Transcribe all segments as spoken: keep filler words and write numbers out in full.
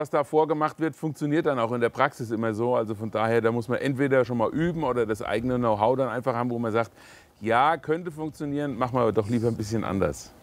Was da vorgemacht wird, funktioniert dann auch in der Praxis immer so. Also von daher, da muss man entweder schon mal üben oder das eigene Know-how dann einfach haben, wo man sagt, ja, könnte funktionieren, machen wir aber doch lieber ein bisschen anders.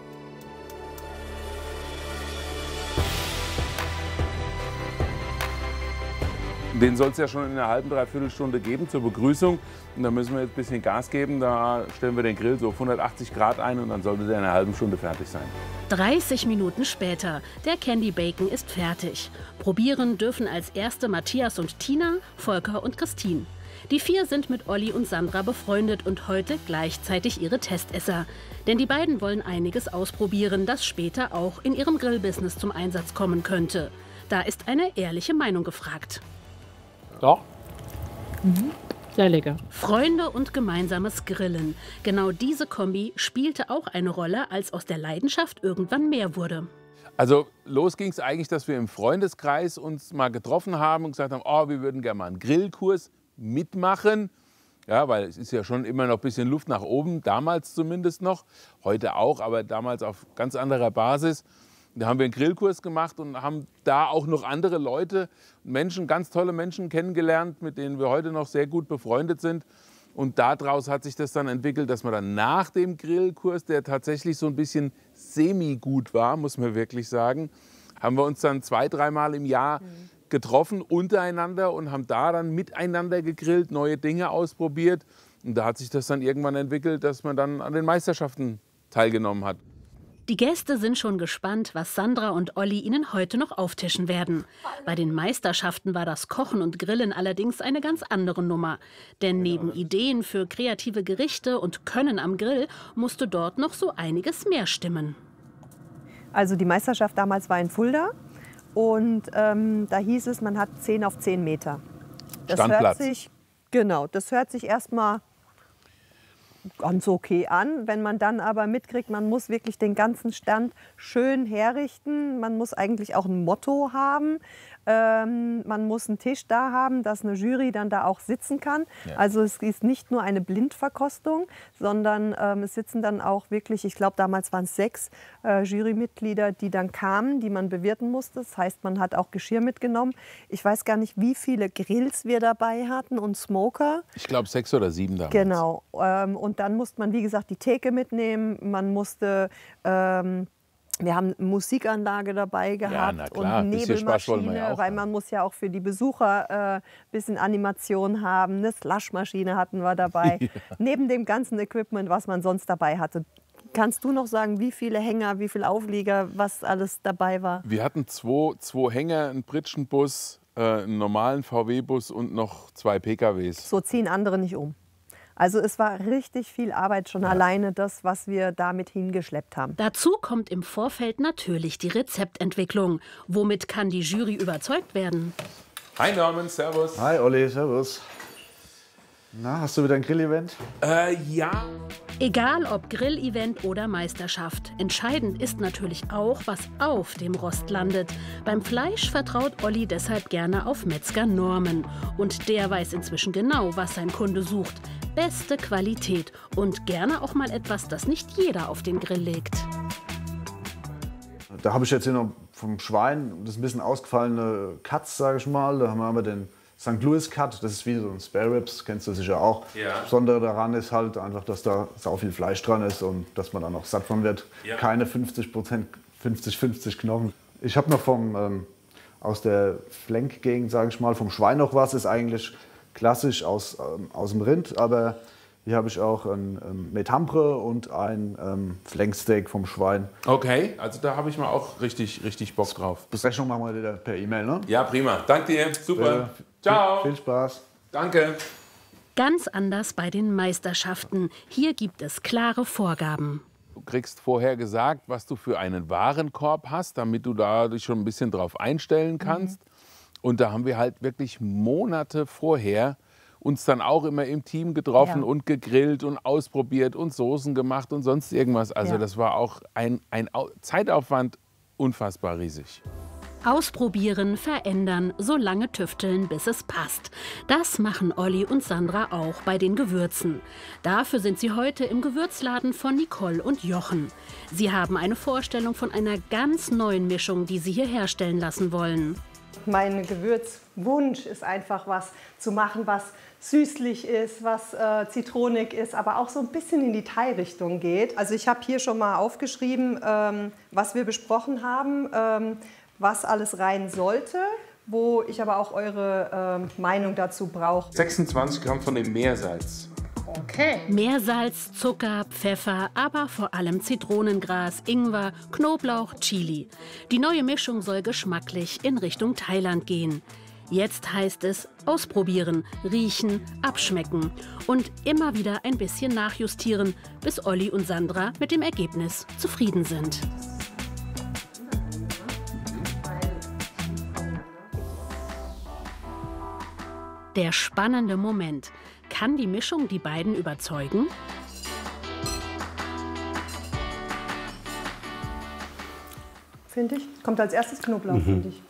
Den soll es ja schon in einer halben, dreiviertel Stunde geben zur Begrüßung. Und da müssen wir jetzt ein bisschen Gas geben. Da stellen wir den Grill so auf hundertachtzig Grad ein und dann sollte der in einer halben Stunde fertig sein. dreißig Minuten später. Der Candy Bacon ist fertig. Probieren dürfen als erste Matthias und Tina, Volker und Christine. Die vier sind mit Olli und Sandra befreundet und heute gleichzeitig ihre Testesser. Denn die beiden wollen einiges ausprobieren, das später auch in ihrem Grillbusiness zum Einsatz kommen könnte. Da ist eine ehrliche Meinung gefragt. Doch. Mhm. Sehr lecker. Freunde und gemeinsames Grillen. Genau diese Kombi spielte auch eine Rolle, als aus der Leidenschaft irgendwann mehr wurde. Also los ging es eigentlich, dass wir im Freundeskreis uns mal getroffen haben und gesagt haben, oh, wir würden gerne mal einen Grillkurs mitmachen. Ja, weil es ist ja schon immer noch ein bisschen Luft nach oben, damals zumindest noch, heute auch, aber damals auf ganz anderer Basis. Da haben wir einen Grillkurs gemacht und haben da auch noch andere Leute, Menschen, ganz tolle Menschen kennengelernt, mit denen wir heute noch sehr gut befreundet sind. Und daraus hat sich das dann entwickelt, dass man dann nach dem Grillkurs, der tatsächlich so ein bisschen semi-gut war, muss man wirklich sagen, haben wir uns dann zwei, dreimal im Jahr getroffen untereinander und haben da dann miteinander gegrillt, neue Dinge ausprobiert. Und da hat sich das dann irgendwann entwickelt, dass man dann an den Meisterschaften teilgenommen hat. Die Gäste sind schon gespannt, was Sandra und Olli ihnen heute noch auftischen werden. Bei den Meisterschaften war das Kochen und Grillen allerdings eine ganz andere Nummer. Denn neben Ideen für kreative Gerichte und Können am Grill musste dort noch so einiges mehr stimmen. Also die Meisterschaft damals war in Fulda und ähm, da hieß es, man hat zehn auf zehn Meter. Das Standplatz. Hört sich, genau, das hört sich erstmal ganz okay an. Wenn man dann aber mitkriegt, man muss wirklich den ganzen Stand schön herrichten. Man muss eigentlich auch ein Motto haben. Ähm, man muss einen Tisch da haben, dass eine Jury dann da auch sitzen kann. Ja. Also es ist nicht nur eine Blindverkostung, sondern ähm, es sitzen dann auch wirklich, ich glaube damals waren es sechs äh, Jurymitglieder, die dann kamen, die man bewirten musste. Das heißt, man hat auch Geschirr mitgenommen. Ich weiß gar nicht, wie viele Grills wir dabei hatten und Smoker. Ich glaube sechs oder sieben damals. Genau. Ähm, und dann musste man, wie gesagt, die Theke mitnehmen. Man musste... Ähm, Wir haben eine Musikanlage dabei gehabt ja, na klar, und Nebelmaschine, ja weil man muss ja auch für die Besucher ein äh, bisschen Animation haben. Eine Slushmaschine hatten wir dabei, ja. Neben dem ganzen Equipment, was man sonst dabei hatte. Kannst du noch sagen, wie viele Hänger, wie viele Auflieger, was alles dabei war? Wir hatten zwei, zwei Hänger, einen Pritschenbus, äh, einen normalen V W-Bus und noch zwei P K Ws. So ziehen andere nicht um. Also es war richtig viel Arbeit, schon ja. alleine das, was wir damit hingeschleppt haben. Dazu kommt im Vorfeld natürlich die Rezeptentwicklung. Womit kann die Jury überzeugt werden? Hi Norman, servus. Hi Olli, servus. Na, hast du wieder ein Grillevent? Äh, ja. Egal ob Grillevent oder Meisterschaft, entscheidend ist natürlich auch, was auf dem Rost landet. Beim Fleisch vertraut Olli deshalb gerne auf Metzger Norman. Und der weiß inzwischen genau, was sein Kunde sucht. Beste Qualität und gerne auch mal etwas, das nicht jeder auf den Grill legt. Da habe ich jetzt hier noch vom Schwein, das ist ein bisschen ausgefallene Cuts, sage ich mal. Da haben wir den Sankt Louis Cut, das ist wie so ein Spare Ribs, kennst du sicher auch. Ja. Das Besondere daran ist halt einfach, dass da sau viel Fleisch dran ist und dass man dann auch satt von wird. Ja. Keine fünfzig Prozent, fünfzig fünfzig Knochen. Ich habe noch vom, ähm, aus der Flenkgegend, sage ich mal, vom Schwein noch was, ist eigentlich klassisch aus, ähm, aus dem Rind, aber hier habe ich auch ein ähm, Metambre und ein ähm, Flanksteak vom Schwein. Okay, also da habe ich mal auch richtig, richtig Bock drauf. Besprechung machen wir wieder per E-Mail, ne? Ja, prima. Danke dir. Super. Äh, Ciao. Viel, viel Spaß. Danke. Ganz anders bei den Meisterschaften. Hier gibt es klare Vorgaben. Du kriegst vorher gesagt, was du für einen Warenkorb hast, damit du da dich schon ein bisschen drauf einstellen kannst. Mhm. Und da haben wir halt wirklich Monate vorher uns dann auch immer im Team getroffen, ja, und gegrillt und ausprobiert und Soßen gemacht und sonst irgendwas. Also ja, das war auch ein, ein Zeitaufwand unfassbar riesig. Ausprobieren, verändern, so lange tüfteln, bis es passt. Das machen Olli und Sandra auch bei den Gewürzen. Dafür sind sie heute im Gewürzladen von Nicole und Jochen. Sie haben eine Vorstellung von einer ganz neuen Mischung, die sie hier herstellen lassen wollen. Mein Gewürzwunsch ist einfach was zu machen, was süßlich ist, was äh, zitronig ist, aber auch so ein bisschen in die Thai-Richtung geht. Also ich habe hier schon mal aufgeschrieben, ähm, was wir besprochen haben, ähm, was alles rein sollte, wo ich aber auch eure äh, Meinung dazu brauche. sechsundzwanzig Gramm von dem Meersalz. Okay. Meersalz, Zucker, Pfeffer, aber vor allem Zitronengras, Ingwer, Knoblauch, Chili. Die neue Mischung soll geschmacklich in Richtung Thailand gehen. Jetzt heißt es ausprobieren, riechen, abschmecken und immer wieder ein bisschen nachjustieren, bis Olli und Sandra mit dem Ergebnis zufrieden sind. Der spannende Moment. Kann die Mischung die beiden überzeugen? Finde ich. Kommt als erstes Knoblauch, mhm. finde ich.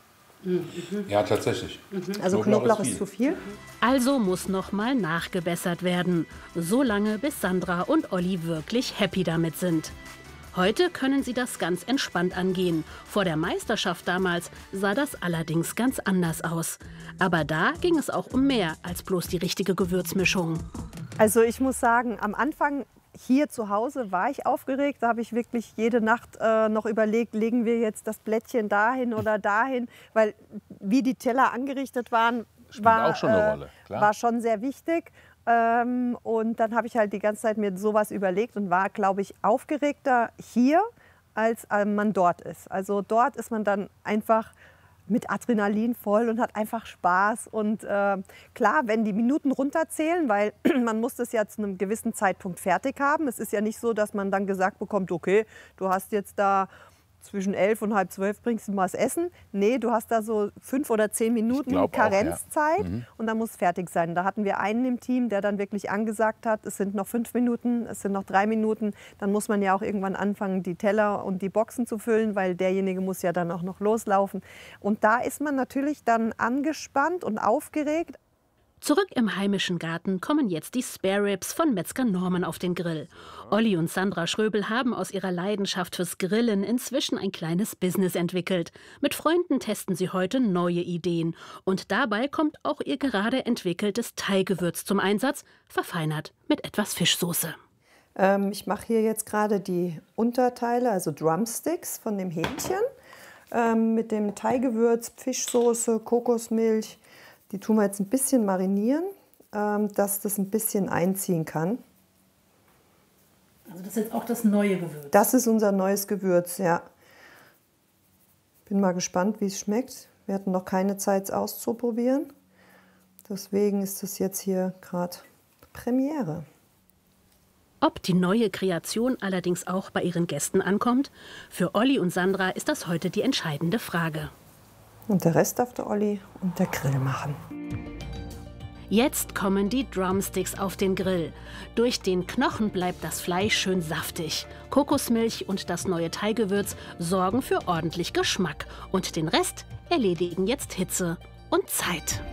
Ja, tatsächlich. Also Knoblauch, Knoblauch ist, ist zu viel. Also muss noch mal nachgebessert werden. So lange, bis Sandra und Olli wirklich happy damit sind. Heute können sie das ganz entspannt angehen. Vor der Meisterschaft damals sah das allerdings ganz anders aus. Aber da ging es auch um mehr als bloß die richtige Gewürzmischung. Also ich muss sagen, am Anfang hier zu Hause war ich aufgeregt. Da habe ich wirklich jede Nacht äh, noch überlegt, legen wir jetzt das Blättchen dahin oder dahin. Weil wie die Teller angerichtet waren, war, auch schon eine Rolle, klar. war schon sehr wichtig. Ähm, und dann habe ich halt die ganze Zeit mir sowas überlegt und war, glaube ich, aufgeregter hier, als äh, man dort ist. Also dort ist man dann einfach mit Adrenalin voll und hat einfach Spaß. Und äh, klar, wenn die Minuten runterzählen, weil man muss das ja zu einem gewissen Zeitpunkt fertig haben. Es ist ja nicht so, dass man dann gesagt bekommt, okay, du hast jetzt da zwischen elf und halb zwölf bringst du mal das Essen. Nee, du hast da so fünf oder zehn Minuten Karenzzeit auch, ja. mhm. und dann muss es fertig sein. Da hatten wir einen im Team, der dann wirklich angesagt hat, es sind noch fünf Minuten, es sind noch drei Minuten. Dann muss man ja auch irgendwann anfangen, die Teller und die Boxen zu füllen, weil derjenige muss ja dann auch noch loslaufen. Und da ist man natürlich dann angespannt und aufgeregt. Zurück im heimischen Garten kommen jetzt die Spare Ribs von Metzger Norman auf den Grill. Olli und Sandra Schröbel haben aus ihrer Leidenschaft fürs Grillen inzwischen ein kleines Business entwickelt. Mit Freunden testen sie heute neue Ideen. Und dabei kommt auch ihr gerade entwickeltes Thai-Gewürz zum Einsatz, verfeinert mit etwas Fischsoße. Ähm, ich mache hier jetzt gerade die Unterteile, also Drumsticks von dem Hähnchen, ähm, mit dem Thai-Gewürz, Fischsoße, Kokosmilch. Die tun wir jetzt ein bisschen marinieren, dass das ein bisschen einziehen kann. Also das ist jetzt auch das neue Gewürz? Das ist unser neues Gewürz, ja. Bin mal gespannt, wie es schmeckt. Wir hatten noch keine Zeit, es auszuprobieren. Deswegen ist das jetzt hier gerade Premiere. Ob die neue Kreation allerdings auch bei ihren Gästen ankommt? Für Olli und Sandra ist das heute die entscheidende Frage. Und der Rest darf der Olli und der Grill machen. Jetzt kommen die Drumsticks auf den Grill. Durch den Knochen bleibt das Fleisch schön saftig. Kokosmilch und das neue Thai-Gewürz sorgen für ordentlich Geschmack. Und den Rest erledigen jetzt Hitze und Zeit.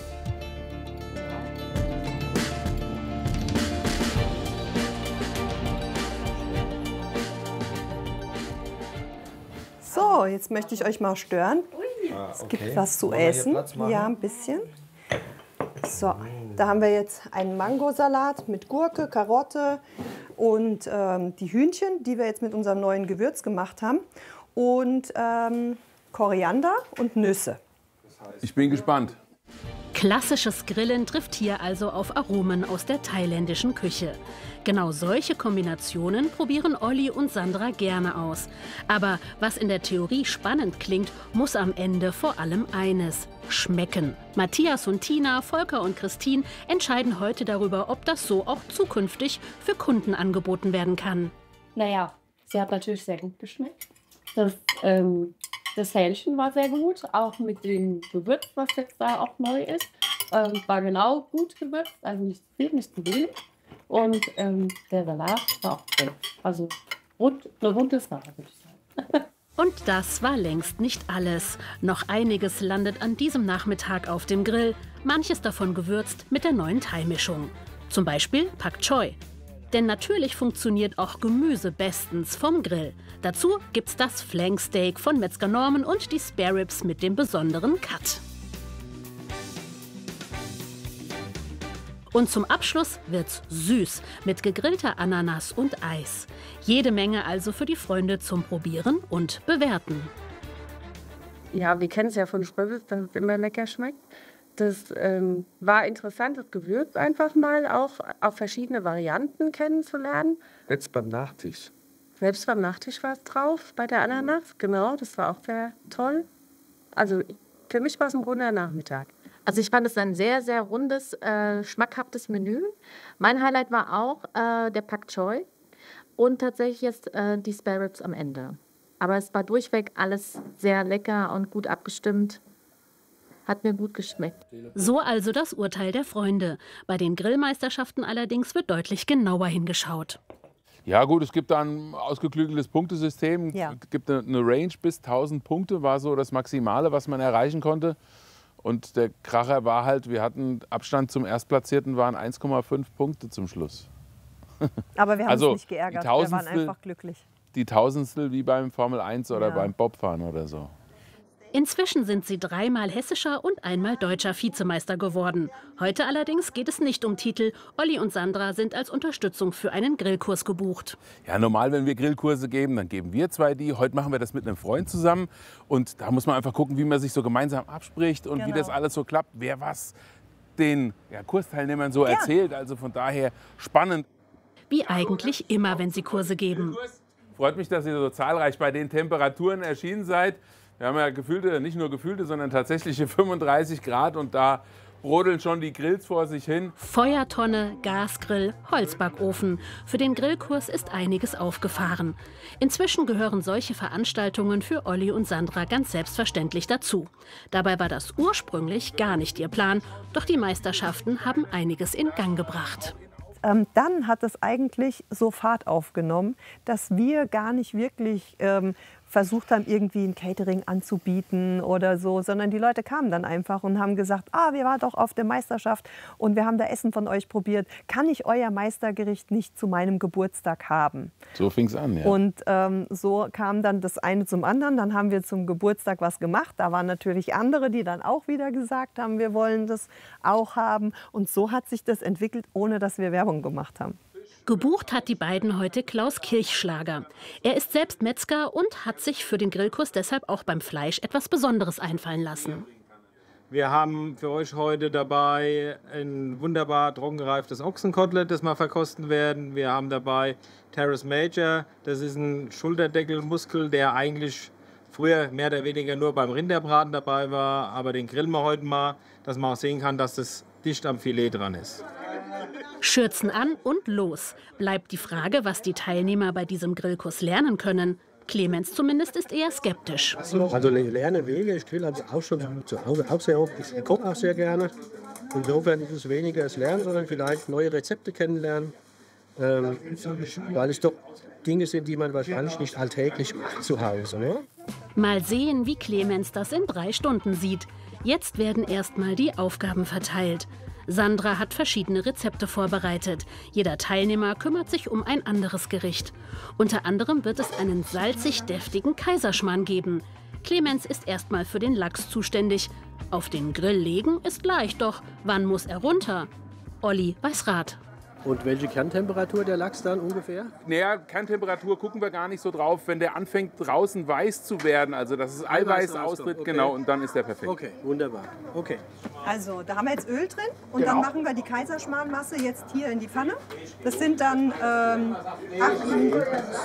So, jetzt möchte ich euch mal stören. Ah, es okay. gibt was zu essen. Ja, ein bisschen. So, da haben wir jetzt einen Mangosalat mit Gurke, Karotte und ähm, die Hühnchen, die wir jetzt mit unserem neuen Gewürz gemacht haben. Und ähm, Koriander und Nüsse. Ich bin gespannt. Klassisches Grillen trifft hier also auf Aromen aus der thailändischen Küche. Genau solche Kombinationen probieren Olli und Sandra gerne aus. Aber was in der Theorie spannend klingt, muss am Ende vor allem eines: schmecken. Matthias und Tina, Volker und Christine entscheiden heute darüber, ob das so auch zukünftig für Kunden angeboten werden kann. Naja, sie hat natürlich sehr gut geschmeckt. Das, ähm, das Hähnchen war sehr gut, auch mit dem Gewürz, was jetzt da auch neu ist. Ähm, war genau gut gewürzt, also nicht zu viel, nicht zu wenig. Und ähm, der Salat war auch gut. Also rund, eine runde Sache, würde ich sagen. Und das war längst nicht alles. Noch einiges landet an diesem Nachmittag auf dem Grill. Manches davon gewürzt mit der neuen Thai-Mischung. Zum Beispiel Pak Choi. Denn natürlich funktioniert auch Gemüse bestens vom Grill. Dazu gibt's das Flanksteak von Metzger Norman und die Spare Ribs mit dem besonderen Cut. Und zum Abschluss wird's süß mit gegrillter Ananas und Eis. Jede Menge also für die Freunde zum Probieren und Bewerten. Ja, wir kennen es ja von Schwöbbes, dass es immer lecker schmeckt. Das ähm, war interessant, das Gewürz einfach mal auch auf verschiedene Varianten kennenzulernen. Jetzt beim Nachtisch. Selbst beim Nachtisch war es drauf, bei der Ananas. Genau, das war auch sehr toll. Also für mich war es ein runder Nachmittag. Also ich fand es ein sehr, sehr rundes, äh, schmackhaftes Menü. Mein Highlight war auch äh, der Pak Choi und tatsächlich jetzt äh, die Spare Ribs am Ende. Aber es war durchweg alles sehr lecker und gut abgestimmt. Hat mir gut geschmeckt. So also das Urteil der Freunde. Bei den Grillmeisterschaften allerdings wird deutlich genauer hingeschaut. Ja gut, es gibt da ein ausgeklügeltes Punktesystem. Ja. Es gibt eine, eine Range bis tausend Punkte, war so das Maximale, was man erreichen konnte. Und der Kracher war halt, wir hatten Abstand zum Erstplatzierten, waren eins Komma fünf Punkte zum Schluss. Aber wir haben Also, uns nicht geärgert, die wir waren Tausendstel- einfach glücklich. Die Tausendstel wie beim Formel eins oder Ja. beim Bobfahren oder so. Inzwischen sind sie dreimal hessischer und einmal deutscher Vizemeister geworden. Heute allerdings geht es nicht um Titel. Olli und Sandra sind als Unterstützung für einen Grillkurs gebucht. Ja, normal, wenn wir Grillkurse geben, dann geben wir zwei die. Heute machen wir das mit einem Freund zusammen. Und da muss man einfach gucken, wie man sich so gemeinsam abspricht und wie Genau. das alles so klappt. Wer was den ja, Kursteilnehmern so erzählt. Also von daher spannend. Wie eigentlich immer, wenn sie Kurse geben. Freut mich, dass ihr so zahlreich bei den Temperaturen erschienen seid. Wir haben ja gefühlte, nicht nur gefühlte, sondern tatsächliche fünfunddreißig Grad und da brodeln schon die Grills vor sich hin. Feuertonne, Gasgrill, Holzbackofen. Für den Grillkurs ist einiges aufgefahren. Inzwischen gehören solche Veranstaltungen für Olli und Sandra ganz selbstverständlich dazu. Dabei war das ursprünglich gar nicht ihr Plan, doch die Meisterschaften haben einiges in Gang gebracht. Ähm, dann hat es eigentlich so Fahrt aufgenommen, dass wir gar nicht wirklich ähm, versucht haben, irgendwie ein Catering anzubieten oder so, sondern die Leute kamen dann einfach und haben gesagt, ah, wir waren doch auf der Meisterschaft und wir haben da Essen von euch probiert. Kann ich euer Meistergericht nicht zu meinem Geburtstag haben? So fing es an, ja. Und ähm, so kam dann das eine zum anderen. Dann haben wir zum Geburtstag was gemacht. Da waren natürlich andere, die dann auch wieder gesagt haben, wir wollen das auch haben. Und so hat sich das entwickelt, ohne dass wir Werbung gemacht haben. Gebucht hat die beiden heute Klaus Kirchschlager. Er ist selbst Metzger und hat sich für den Grillkurs deshalb auch beim Fleisch etwas Besonderes einfallen lassen. Wir haben für euch heute dabei ein wunderbar trockengereiftes Ochsenkotelett, das wir verkosten werden. Wir haben dabei Terrace Major, das ist ein Schulterdeckelmuskel, der eigentlich früher mehr oder weniger nur beim Rinderbraten dabei war. Aber den grillen wir heute mal, dass man auch sehen kann, dass das dicht am Filet dran ist. Schürzen an und los. Bleibt die Frage, was die Teilnehmer bei diesem Grillkurs lernen können. Clemens zumindest ist eher skeptisch. Also lernen Wege, ich grill also auch schon zu Hause auch sehr oft. Ich koche auch sehr gerne. Insofern ist es weniger das Lernen, sondern vielleicht neue Rezepte kennenlernen. Ähm, weil es doch Dinge sind, die man wahrscheinlich nicht alltäglich macht zu Hause. Ne? Mal sehen, wie Clemens das in drei Stunden sieht. Jetzt werden erstmal die Aufgaben verteilt. Sandra hat verschiedene Rezepte vorbereitet. Jeder Teilnehmer kümmert sich um ein anderes Gericht. Unter anderem wird es einen salzig-deftigen Kaiserschmarrn geben. Clemens ist erstmal für den Lachs zuständig. Auf den Grill legen ist leicht, doch wann muss er runter? Olli weiß Rat. Und welche Kerntemperatur der Lachs dann ungefähr? Naja, Kerntemperatur gucken wir gar nicht so drauf, wenn der anfängt draußen weiß zu werden, also dass es Eiweiß austritt, okay. genau, und dann ist der perfekt. Okay, wunderbar. Okay. Also, da haben wir jetzt Öl drin und Genau. dann machen wir die Kaiserschmarrnmasse jetzt hier in die Pfanne. Das sind dann ähm, acht Minuten.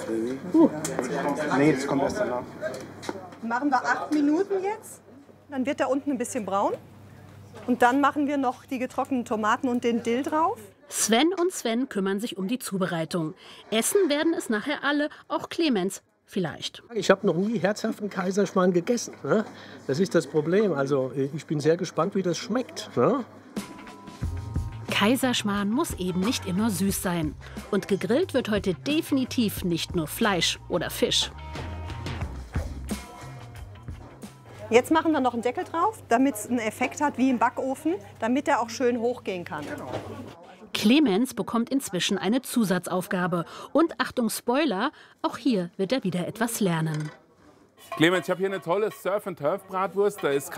Nee, das kommt erst danach. Machen wir acht Minuten jetzt. Dann wird der unten ein bisschen braun. Und dann machen wir noch die getrockneten Tomaten und den Dill drauf. Sven und Sven kümmern sich um die Zubereitung. Essen werden es nachher alle, auch Clemens vielleicht. Ich habe noch nie herzhaften Kaiserschmarrn gegessen. Ne? Das ist das Problem. Also ich bin sehr gespannt, wie das schmeckt. Ne? Kaiserschmarrn muss eben nicht immer süß sein. Und gegrillt wird heute definitiv nicht nur Fleisch oder Fisch. Jetzt machen wir noch einen Deckel drauf, damit es einen Effekt hat wie im Backofen, damit er auch schön hochgehen kann. Clemens bekommt inzwischen eine Zusatzaufgabe. Und Achtung, Spoiler, auch hier wird er wieder etwas lernen. Clemens, ich habe hier eine tolle Surf-and-Turf-Bratwurst. Da ist